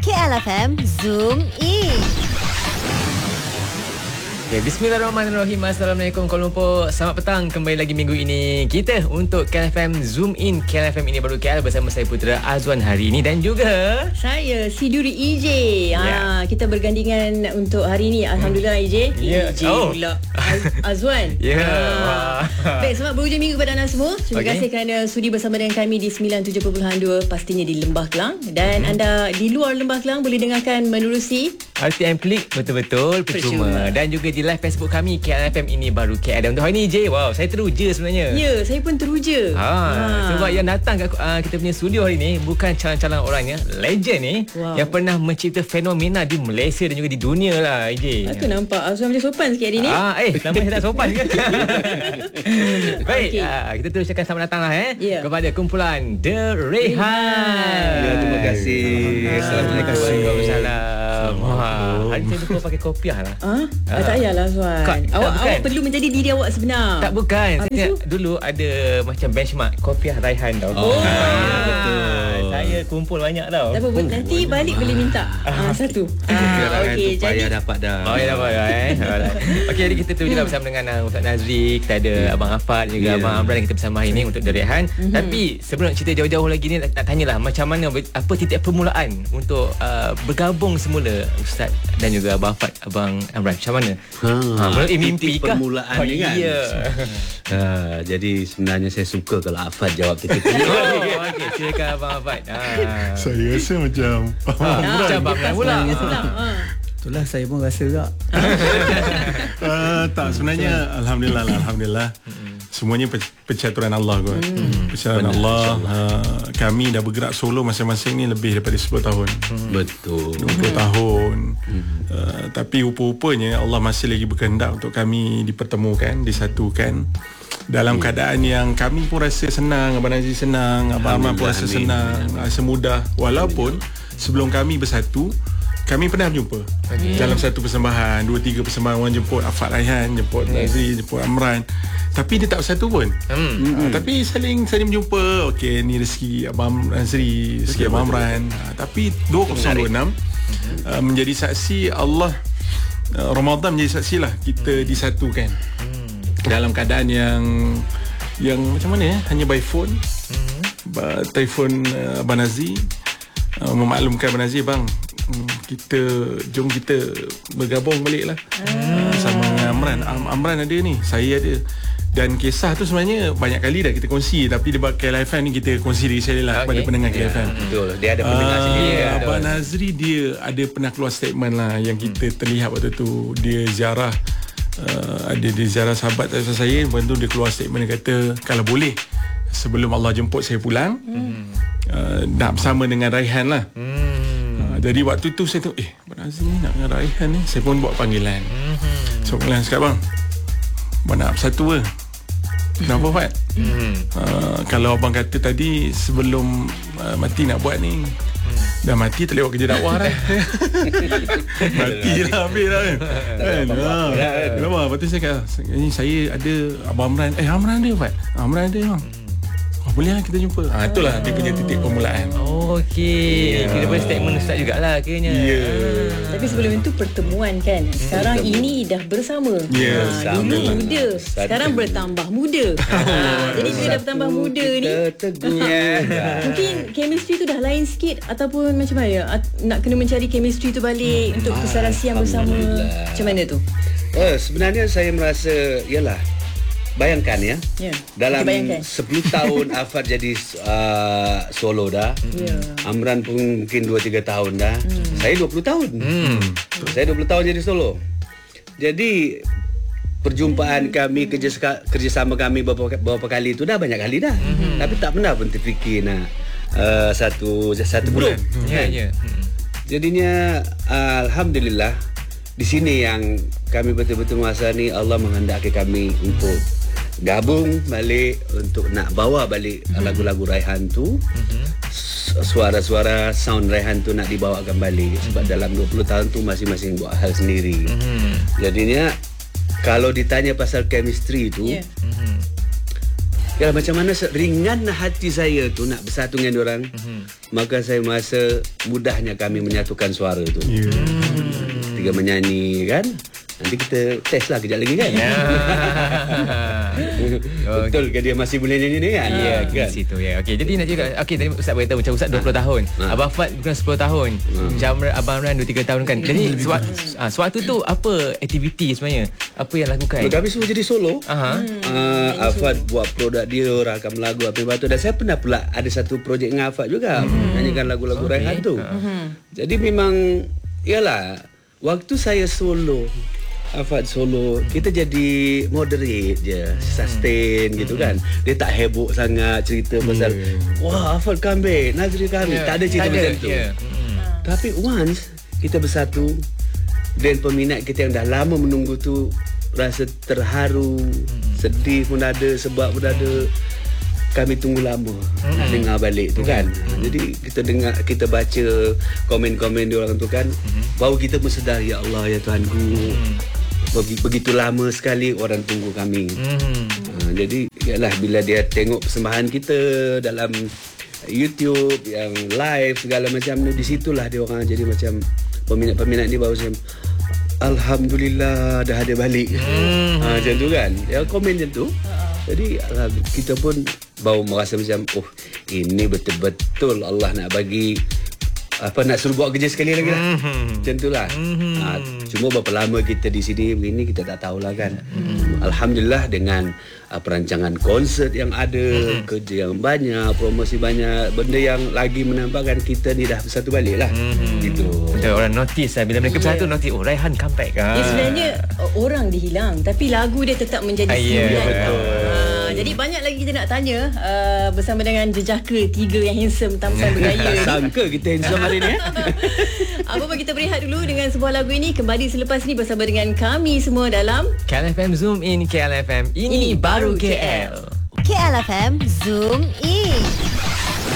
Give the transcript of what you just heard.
KL FM Zoom In. Okay, Bismillahirrahmanirrahim. Assalamualaikum Kuala Lumpur. Selamat petang. Kembali lagi minggu ini kita untuk KLFM Zoom In. KLFM ini baru KL bersama saya Putera Azwan hari ini dan juga saya Siduri EJ. Kita bergandingan untuk hari ini. Alhamdulillah EJ. EJ pula. Azwan. Baik, selamat berhujung minggu kepada anda semua. Terima kasih kerana sudi bersama dengan kami di 97.2 pastinya di Lembah Kelang, dan anda di luar Lembah Kelang boleh dengarkan menerusi RTM Klik betul-betul percuma. Dan juga di live Facebook kami KLFM ini baru KL. Dan untuk hari ni J, wow, saya teruja sebenarnya. Ya, saya pun teruja. Sebab yang datang kat kita punya studio hari ni bukan calon-calon orangnya, legend ni, yang pernah mencipta fenomena di Malaysia dan juga di dunia lah EJ. Aku nampak Azwan macam sopan sikit hari ni. Nampak saya tak sopan ke? Baik, kita terus ucapkan selamat datang lah kepada kumpulan The Rehan. Terima kasih. Assalamualaikum. Waalaikumsalam. Hari saya lupa pakai kopiah lah. Tak payahlah Azwan. Awak perlu menjadi diri awak sebenar. Tak, bukan. Saya dulu ada macam benchmark kopiah Raihan tau. Betul. Saya kumpul banyak tau. Tak apa, nanti balik boleh minta satu. Okey, payah dapat dah. Dapat dah Okey, jadi kita terus bersama dengan Ustaz Nazri. Kita ada Abang Afad juga, Abang Amran, yang kita bersama hari ni untuk The Rehan. Tapi sebelum nak cerita jauh-jauh lagi ni, nak tanyalah macam mana, apa titik permulaan untuk bergabung semula Ustaz dan juga Abang Afad, Abang Amran. Macam mana? Melalui mimpi kah? Permulaan ni kan. Ya. Jadi sebenarnya saya suka kalau Afad jawab titik. Okey, silakan Abang Afad. Saya rasa macam Macam Abang Amran pula. Itulah saya pun rasa tak. tak, sebenarnya Alhamdulillah semuanya percaturan Allah kot. Percaturan Allah. Kami dah bergerak solo masing-masing ni lebih daripada 10 tahun. Betul. 20 tahun. Tapi rupa-rupanya Allah masih lagi berkehendak untuk kami dipertemukan, disatukan dalam keadaan yang kami pun rasa senang, Abang Nazri senang, Abang Ahmad pun rasa senang, rasa mudah. Walaupun sebelum kami bersatu, kami pernah berjumpa dalam satu persembahan, 2-3 persembahan. Orang jemput Afad Raihan, jemput Nazri, jemput Amran, tapi dia tak bersatu pun. Tapi saling berjumpa. Okey, ni rezeki Abang Nazri, rezeki Abang Amran. Tapi 2026 menjadi saksi Allah. Ramadan menjadi saksi lah kita disatukan dalam keadaan yang macam mana hanya by phone. Telefon Abang Nazri memaklumkan Abang Nazri, bang, jom kita bergabung balik lah sama Amran. Amran ada ni, saya ada. Dan kisah tu sebenarnya banyak kali dah kita kongsi, tapi di KLFM ni kita kongsi diri saya lah kepada pendengar KLFM. Betul, dia ada pendengar sendiri kan. Abang Nazri dia ada pernah keluar statement lah yang kita terlihat waktu tu. Dia ziarah dia ziarah sahabat saya. Lepas tu dia keluar statement, dia kata kalau boleh sebelum Allah jemput saya pulang, nak bersama dengan Raihan lah. Jadi waktu tu saya tu Abang Nazri ni nak dengan Raihan ni. Saya pun buat panggilan. So panggilan cakap, bang nak bersatu ke? Kenapa Fat? Kalau abang kata tadi sebelum mati nak buat ni, dah mati tak lewat kerja dakwah dah. Mati lah, habis lah kan. Kenapa? Lepas tu saya kata, saya ada Abang Amran. Amran ada Fat? Amran ada bang. Boleh lah kita jumpa. Itulah dia punya titik permulaan. Okey. Dia boleh statement Ustaz jugalah akhirnya. Tapi sebelum itu pertemuan kan. Sekarang ini dah bersama. Dulu muda, sekarang bertambah muda. Jadi bila dah bertambah muda ni, mungkin chemistry tu dah lain sikit, ataupun macam mana? Nak kena mencari chemistry tu balik untuk kesarasi yang bersama. Macam mana tu? Sebenarnya saya merasa, yalah, bayangkan ya, dalam 10 tahun Afad jadi solo dah. Amran pun mungkin 2-3 tahun dah. Saya 20 tahun. Saya 20 tahun jadi solo. Jadi perjumpaan kami, kerjasama kami beberapa kali itu dah banyak kali dah. Tapi tak pernah pun terfikir nak satu grup. Jadinya alhamdulillah di sini yang kami betul-betul masa ni Allah menghendaki kami untuk gabung balik, untuk nak bawa balik lagu-lagu Raihan tu. Suara-suara sound Raihan tu nak dibawakan balik. Sebab dalam 20 tahun tu masing-masing buat hal sendiri. Jadinya kalau ditanya pasal chemistry tu, Ya, macam mana ringan hati saya tu nak bersatu dengan diorang. Maka saya merasa mudahnya kami menyatukan suara tu. Ketika menyanyi kan. Nanti kita test lah kejap lagi kan. Betul ke dia masih boleh nyanyi ni kan? Ya, kan? Situ ya. Okey, jadi nak juga tadi Ustaz beritahu macam Ustaz 20 tahun. Abang Fad bukan 10 tahun. Macam Abang Amran 2-3 tahun kan. Jadi sewaktu tu apa aktiviti sebenarnya? Apa yang lakukan? Kami semua jadi solo. Afad buat produk dia, rakam lagu apa batu, dan saya pernah pula ada satu projek dengan Afad juga nyanyikan lagu-lagu Raihan tu. Jadi memang yalah, waktu saya solo, Afad solo, kita jadi moderate je, sustain gitu kan. Dia tak heboh sangat cerita pasal wah Afad comeback, Nazri comeback, tak ada cerita macam tu. Tapi once kita bersatu dan peminat kita yang dah lama menunggu tu rasa terharu, sedih pun ada, sebab pun ada. Kami tunggu lama nak dengar balik tu kan. Jadi kita dengar, kita baca komen-komen dia orang tu kan, baru kita pun sedar, ya Allah ya Tuhanku, begitu lama sekali orang tunggu kami. Jadi yalah, bila dia tengok persembahan kita dalam YouTube yang live segala macam ni, di situlah dia orang jadi macam peminat-peminat ni baru macam alhamdulillah dah ada balik. Macam tu kan. Dia komen macam tu. Jadi kita pun baru merasa macam ini betul-betul Allah nak bagi nak suruh buat kerja sekali lagi lah. Macam tu lah. Cuma berapa lama kita di sini begini kita tak tahulah kan. Alhamdulillah dengan perancangan konsert yang ada, kerja yang banyak, promosi banyak, benda yang lagi menampakkan kita ni dah bersatu balik lah. Gitu. Orang notice lah. Bila mereka bersatu notice, Raihan comeback. Sebenarnya orang dihilang tapi lagu dia tetap menjadi sembilan. Jadi banyak lagi kita nak tanya bersama dengan jejaka 3 yang handsome, tampan, bergaya. Sangka kita handsome hari ni. Apa kita berehat dulu dengan sebuah lagu ini. Kembali selepas ni bersama dengan kami semua dalam KLFM Zoom In. KLFM ini baru KL. KLFM Zoom In.